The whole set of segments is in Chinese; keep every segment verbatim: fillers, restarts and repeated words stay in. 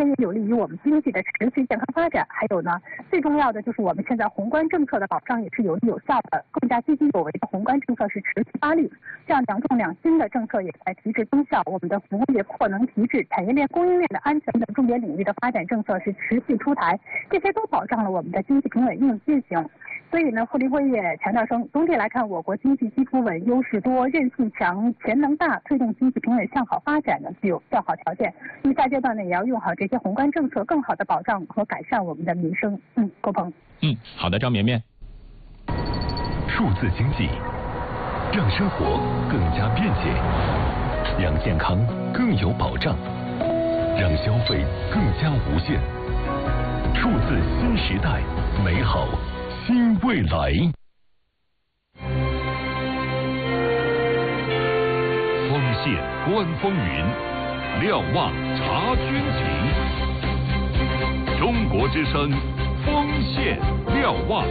这也有利于我们经济的持续健康发展。还有呢，最重要的就是我们现在宏观政策的保障也是有力有效的，更加积极有为的宏观政策是持续发力，这样两重两新的政策也在提质增效。我们的服务业扩能提质、产业链供应链的安全等重点领域的发展政策是持续出台，这些都保障了我们的经济平稳运行。所以呢，傅林辉也强调称，总体来看，我国经济基础稳、优势多、韧性强、潜能大，推动经济平稳向好发展呢，具有较好条件。那么下阶段呢，也要用好这些宏观政策，更好的保障和改善我们的民生。嗯，郭鹏。 嗯，好的，张绵绵。 数字经济让生活更加便捷，让健康更有保障，让消费更加无限。数字新时代，美好新未来。丰县观风云，瞭望察军情。中国之声，丰县瞭望。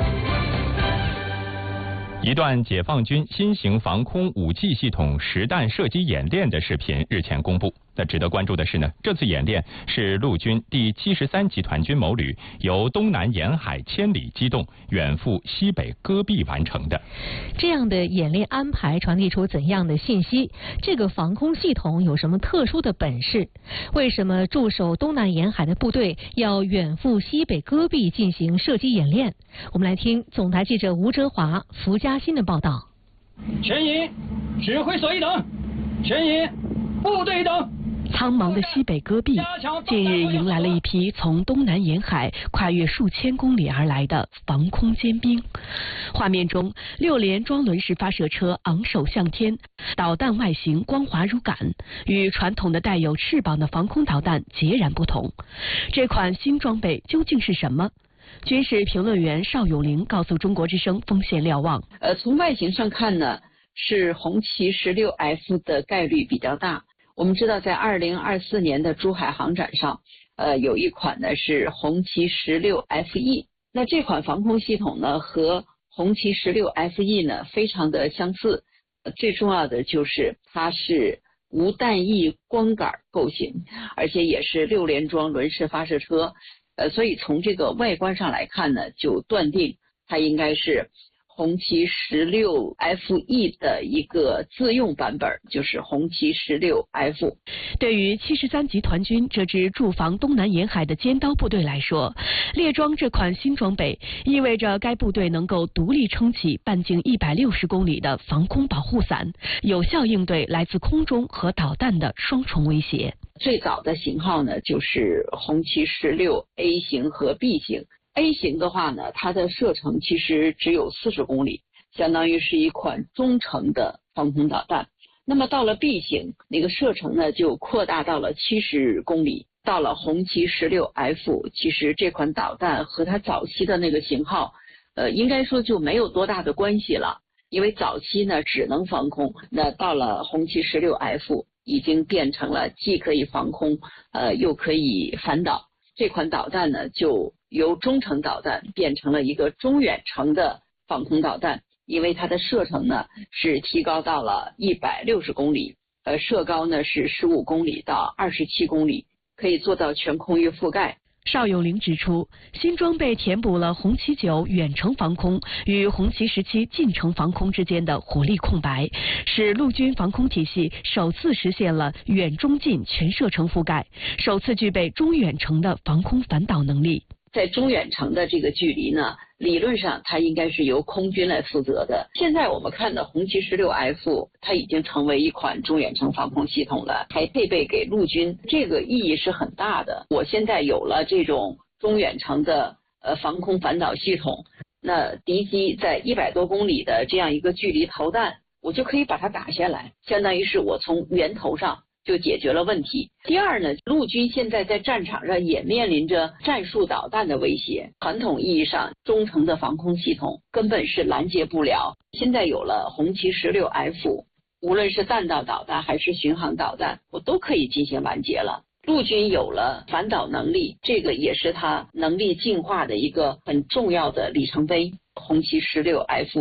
一段解放军新型防空武器系统实弹射击演练的视频日前公布。那值得关注的是呢，这次演练是陆军第七十三集团军某旅由东南沿海千里机动，远赴西北戈壁完成的。 这样的演练安排传递出怎样的信息？这个防空系统有什么特殊的本事？为什么驻守东南沿海的部队要远赴西北戈壁进行射击演练？我们来听总台记者吴哲华、福嘉欣的报道。 全营指挥所一等，全营部队一等。 苍茫的西北戈壁近日迎来了一批从东南沿海跨越数千公里而来的防空尖兵。画面中，六连装轮式发射车昂首向天，导弹外形光滑如杆，与传统的带有翅膀的防空导弹截然不同。这款新装备究竟是什么？军事评论员邵永玲告诉中国之声丰县瞭望： 呃，从外形上看呢，是红旗 十六 F 的概率比较大。我们知道，在二零二四年的珠海航展上，呃，有一款呢是红旗 十六 F E。那这款防空系统呢和红旗 十六 F E 呢非常的相似，呃、最重要的就是它是无弹翼光杆构型，而且也是六连装轮式发射车。呃，所以从这个外观上来看呢，就断定它应该是红旗 十六 F E 的一个自用版本，就是红旗 十六 F。 对于七十三集团军这支驻防东南沿海的尖刀部队来说，列装这款新装备意味着该部队能够独立撑起半径一百六十公里的防空保护伞，有效应对来自空中和导弹的双重威胁。 最早的型号呢就是红旗 十六 A 型和 B 型。A 型的话呢，它的射程其实只有四十公里，相当于是一款中程的防空导弹。那么到了 B 型，那个射程呢就扩大到了七十公里。到了红旗 十六 F， 其实这款导弹和它早期的那个型号，呃，应该说就没有多大的关系了。因为早期呢只能防空，那到了红旗 十六 F， 已经变成了既可以防空，呃，又可以反导。这款导弹呢就由中程导弹变成了一个中远程的防空导弹，因为它的射程呢是提高到了一百六十公里，呃，射高呢是十五公里到二十七公里，可以做到全空域覆盖。 邵永玲指出，新装备填补了红旗九远程防空与红旗十七近程防空之间的火力空白，使陆军防空体系首次实现了远中近全射程覆盖，首次具备中远程的防空反导能力。 在中远程的这个距离呢，理论上它应该是由空军来负责的。现在我们看到红旗 十六 F 它已经成为一款中远程防空系统了，还配备给陆军，这个意义是很大的。我现在有了这种中远程的呃防空反导系统，那敌机在一百多公里的这样一个距离投弹，我就可以把它打下来，相当于是我从源头上就解决了问题。第二呢，陆军现在在战场上也面临着战术导弹的威胁，传统意义上中程的防空系统根本是拦截不了。现在有了红旗 十六 F， 无论是弹道导弹还是巡航导弹，我都可以进行拦截了。陆军有了反导能力，这个也是它能力进化的一个很重要的里程碑。红旗 十六 F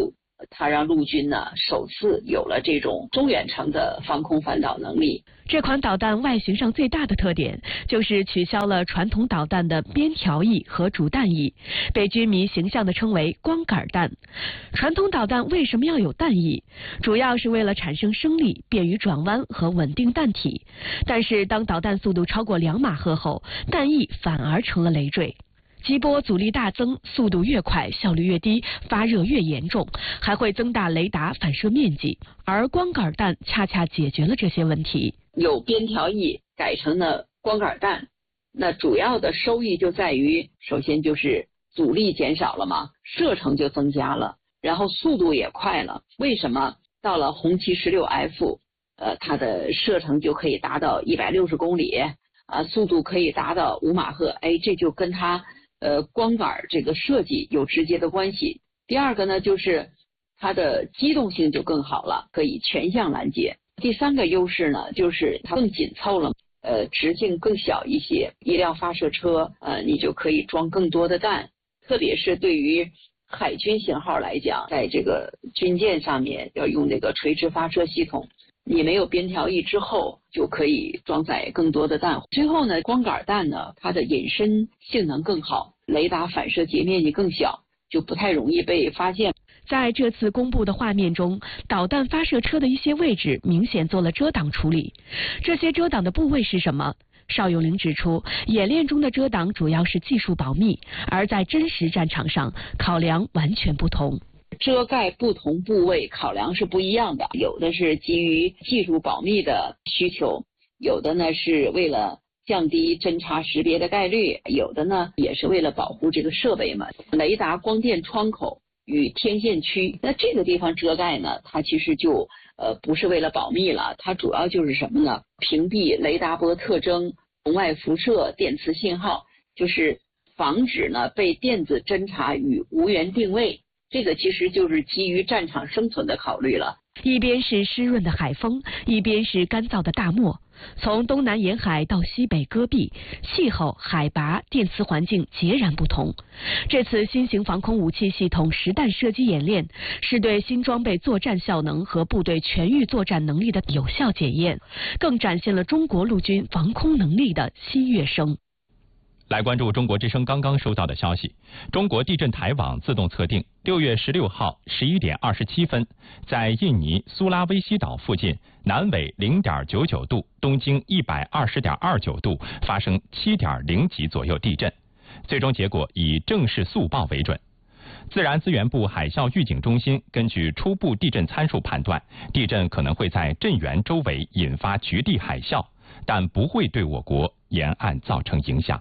它让陆军呢首次有了这种中远程的防空反导能力。 这款导弹外形上最大的特点就是取消了传统导弹的边条翼和主弹翼，被军迷形象地称为光杆弹。传统导弹为什么要有弹翼？主要是为了产生升力，便于转弯和稳定弹体。但是当导弹速度超过两马赫后，弹翼反而成了累赘。击波阻力大增，速度越快，效率越低，发热越严重，还会增大雷达反射面积。而光杆弹恰恰解决了这些问题。 有边条翼改成了光杆弹，那主要的收益就在于，首先就是阻力减少了嘛，射程就增加了，然后速度也快了。为什么到了红旗十六 F， 呃，它的射程就可以达到一百六十公里啊，速度可以达到五马赫？哎，这就跟它呃光杆这个设计有直接的关系。第二个呢，就是它的机动性就更好了，可以全向拦截。第三个优势呢，就是它更紧凑了，呃，直径更小一些，一辆发射车，呃，你就可以装更多的弹。特别是对于海军型号来讲，在这个军舰上面要用这个垂直发射系统，你没有边条翼之后，就可以装载更多的弹。最后呢，光杆弹呢，它的隐身性能更好，雷达反射截面积更小，就不太容易被发现。 在这次公布的画面中，导弹发射车的一些位置明显做了遮挡处理。这些遮挡的部位是什么？邵永龄指出，演练中的遮挡主要是技术保密，而在真实战场上，考量完全不同。 遮盖不同部位考量是不一样的，有的是基于技术保密的需求，有的呢是为了降低侦察识别的概率，有的呢也是为了保护这个设备嘛。雷达光电窗口与天线区，那这个地方遮盖呢，它其实就呃不是为了保密了，它主要就是什么呢？屏蔽雷达波特征、红外辐射、电磁信号，就是防止呢被电子侦察与无源定位。这个其实就是基于战场生存的考虑了。 一边是湿润的海风，一边是干燥的大漠，从东南沿海到西北戈壁，气候、海拔、电磁环境截然不同。这次新型防空武器系统实弹射击演练，是对新装备作战效能和部队全域作战能力的有效检验，更展现了中国陆军防空能力的新跃升。 来关注中国之声刚刚收到的消息，中国地震台网自动测定，六月十六号十一点二十七分，在印尼苏拉威西岛附近南纬零点九九度、东经一百二十点二九度发生七点零级左右地震，最终结果以正式速报为准。自然资源部海啸预警中心根据初步地震参数判断，地震可能会在震源周围引发局地海啸，但不会对我国沿岸造成影响。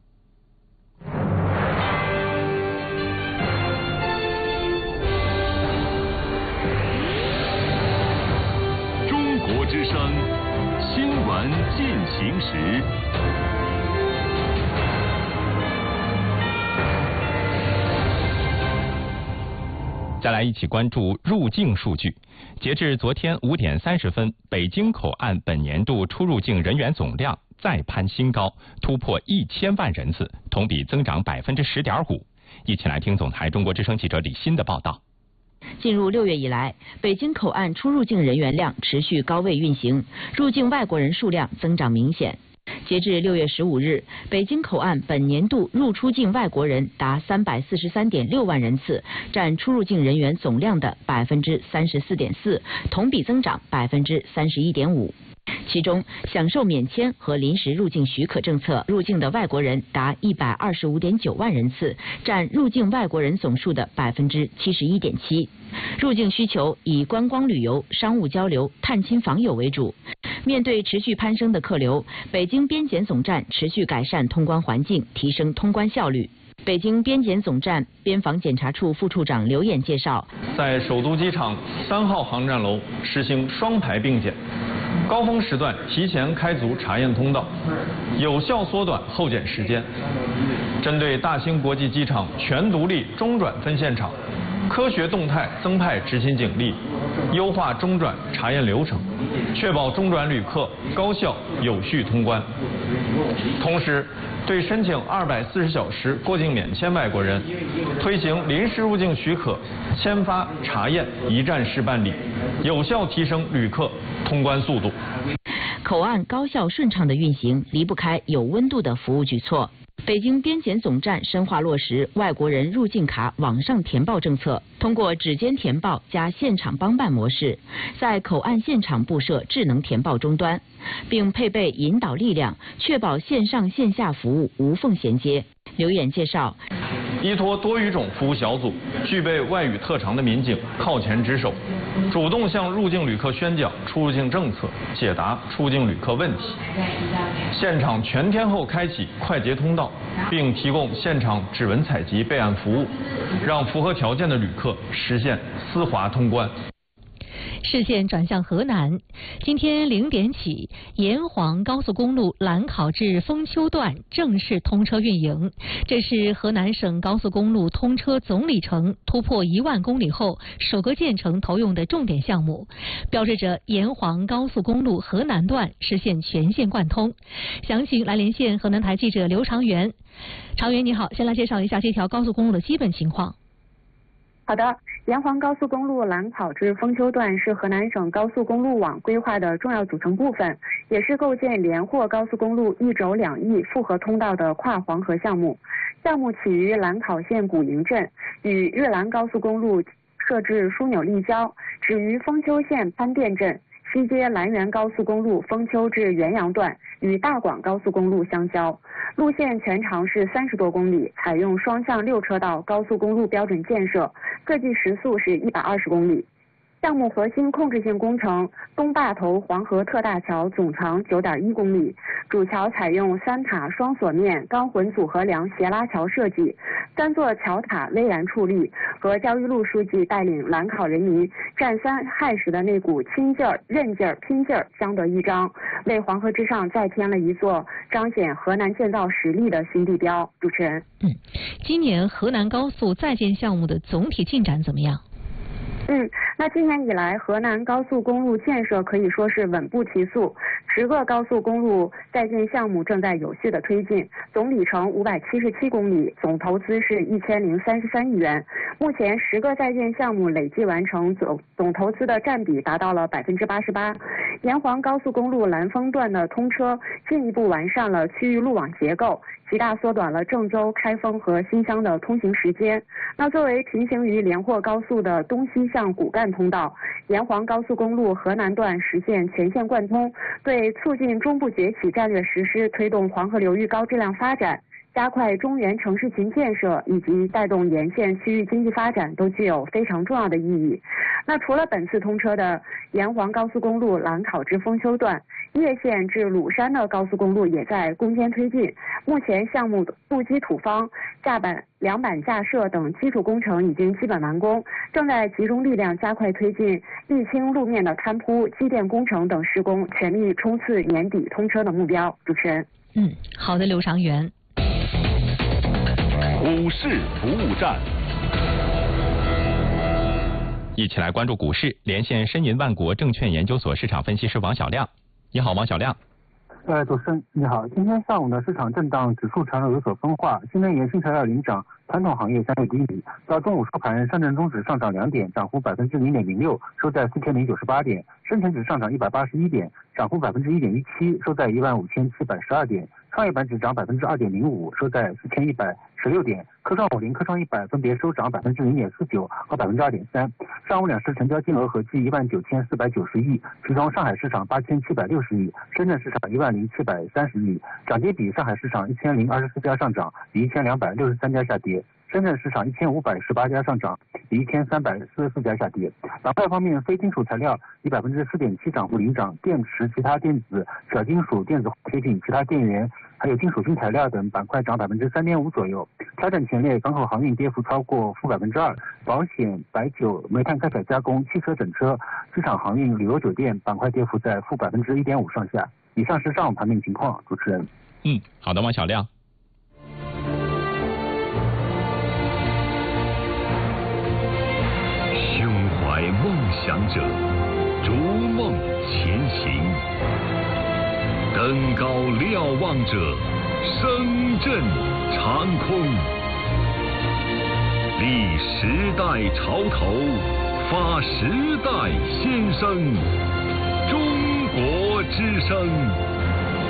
中国之声新闻进行时。 再来一起关注入境数据。截至昨天五点三十分，北京口岸本年度出入境人员总量再攀新高，突破一千万人次，同比增长百分之十点五。一起来听总台中国之声记者李欣的报道。 进入六月以来，北京口岸出入境人员量持续高位运行，入境外国人数量增长明显。截至六月十五日，北京口岸本年度入出境外国人达三百四十三点六万人次，占出入境人员总量的百分之三十四点四，同比增长百分之三十一点五。其中，享受免签和临时入境许可政策入境的外国人达一百二十五点九万人次，占入境外国人总数的百分之七十一点七。入境需求以观光旅游、商务交流、探亲访友为主。面对持续攀升的客流，北京边检总站持续改善通关环境，提升通关效率。北京边检总站边防检查处副处长刘燕介绍， 在首都机场三号航站楼实行双排并检，高峰时段提前开足查验通道，有效缩短候检时间。针对大兴国际机场全独立中转分线场，科学动态增派执勤警力，优化中转查验流程，确保中转旅客高效有序通关。同时， 对申请二百四十小时过境免签外国人推行临时入境许可签发查验一站式办理，有效提升旅客通关速度。 口岸高效顺畅的运行离不开有温度的服务举措。北京边检总站深化落实外国人入境卡网上填报政策，通过指尖填报加现场帮办模式，在口岸现场布设智能填报终端，并配备引导力量，确保线上线下服务无缝衔接。刘远介绍， 依托多语种服务小组，具备外语特长的民警靠前值守，主动向入境旅客宣讲出入境政策，解答出境旅客问题。现场全天候开启快捷通道，并提供现场指纹采集备案服务，让符合条件的旅客实现丝滑通关。 视线转向河南，今天零点起，沿黄高速公路兰考至丰丘段正式通车运营。这是河南省高速公路通车总里程突破一万公里后首个建成投用的重点项目，标志着沿黄高速公路河南段实现全线贯通。详情来连线河南台记者刘长元。长元你好，先来介绍一下这条高速公路的基本情况。 好的，沿黄高速公路兰考至丰丘段是河南省高速公路网规划的重要组成部分，也是构建连霍高速公路一轴两翼复合通道的跨黄河项目。项目起于兰考县古营镇，与日兰高速公路设置枢纽立交，止于丰丘县潘店镇，西接兰源高速公路丰丘至原阳段，与大广高速公路相交。路线全长是三十多公里，采用双向六车道高速公路标准建设，设计时速是一百二十公里。项目核心控制性工程东坝头黄河特大桥总长九点一公里，主桥采用三塔双锁面钢混组合梁斜拉桥设计，三座桥塔巍然矗立，和焦裕禄书记带领兰考人民战三害时的那股亲劲儿、韧劲儿、拼劲儿相得益彰，为黄河之上再添了一座彰显河南建造实力的新地标。主持人， 嗯，今年河南高速在建项目的总体进展怎么样？ 嗯，那今年以来，河南高速公路建设可以说是稳步提速，十个高速公路在建项目正在有序的推进，总里程五百七十七公里，总投资是一千零三十三亿元。目前十个在建项目累计完成总总投资的占比达到了百分之八十八。沿黄高速公路兰丰段的通车，进一步完善了区域路网结构，极大缩短了郑州、开封和新乡的通行时间。那作为平行于连霍高速的东西向骨干通道，沿黄高速公路河南段实现全线贯通，对促进中部崛起战略实施、推动黄河流域高质量发展、加快中原城市群建设以及带动沿线区域经济发展都具有非常重要的意义。那除了本次通车的沿黄高速公路兰考至丰丘段，叶县至鲁山的高速公路也在攻坚推进。目前项目路基土方、架板、梁板架设等基础工程已经基本完工，正在集中力量加快推进沥青路面的摊铺、机电工程等施工，全力冲刺年底通车的目标。主持人， 嗯，好的，刘长元。 股市服务站， 一起来关注股市，连线申银万国证券研究所市场分析师王小亮。你好，王小亮。 呃，主持人你好，今天上午呢，市场震荡，指数长有所分化，新能源新材料领涨，传统行业相对低迷。到中午收盘，上证综指上涨两点，涨幅百分之零点零六，收在四千零九十八点；深成指上涨一百八十一点，涨幅百分之一点一七，收在一万五千七百十二点；创业板指涨百分之二点零五，收在四千一百十六点；科创五零、科创一百分别收涨百分之零点四九和百分之二点三。上午两市成交金额合计一万九千四百九十亿，其中上海市场八千七百六十亿，深圳市场一万零七百三十亿。涨跌比：上海市场一千零二十四家上涨，比一千两百六十三家下跌；深圳市场一千五百十八家上涨，比一千三百四十四家下跌。板块方面，非金属材料以百分之四点七涨幅领涨，电池、其他电子、小金属、电子化学品、其他电源，还有金属新材料等板块涨百分之三点五左右。调整前列，港口航运跌幅超过负百分之二，保险、白酒、煤炭开采加工、汽车整车、机场航运、旅游酒店板块跌幅在负百分之一点五上下。以上是上午盘面情况，主持人。 嗯，好的，王小亮。 胸怀梦想者，逐梦前行；登高瞭望者， 声震长空，立时代潮头，发时代先声。中国之声。